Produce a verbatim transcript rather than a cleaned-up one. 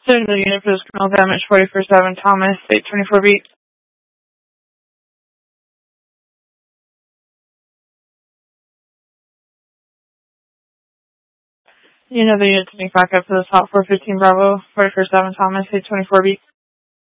Send the unit for this criminal damage, forty-four seven Thomas, eight twenty-four beat. You know the unit to back up for this hot four fifteen Bravo, forty-four seven Thomas, eight twenty-four beat.